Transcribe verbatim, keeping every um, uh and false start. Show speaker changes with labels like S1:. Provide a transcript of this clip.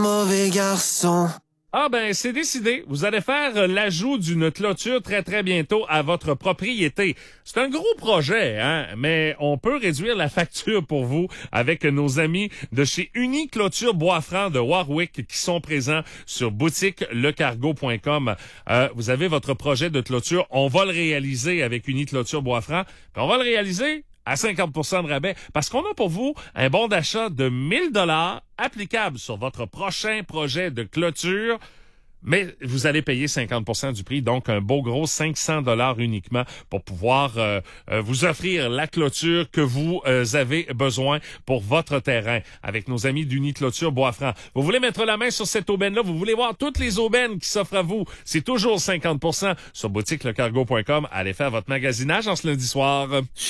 S1: Mauvais garçon.
S2: Ah ben, c'est décidé. Vous allez faire l'ajout d'une clôture très très bientôt à votre propriété. C'est un gros projet, hein, mais on peut réduire la facture pour vous avec nos amis de chez Uni-Clôture Bois-Franc de Warwick qui sont présents sur boutique le cargo point com. Euh, vous avez votre projet de clôture, on va le réaliser avec Uni-Clôture Bois-Franc, puis on va le réaliser à cinquante pour cent de rabais, parce qu'on a pour vous un bon d'achat de mille dollars applicable sur votre prochain projet de clôture, mais vous allez payer cinquante pour cent du prix, donc un beau gros cinq cents dollars uniquement pour pouvoir euh, euh, vous offrir la clôture que vous euh, avez besoin pour votre terrain avec nos amis d'Uni-Clôture Bois-Franc. Vous voulez mettre la main sur cette aubaine-là, vous voulez voir toutes les aubaines qui s'offrent à vous, c'est toujours cinquante pour cent sur boutique le cargo point com. Allez faire votre magasinage en ce lundi soir.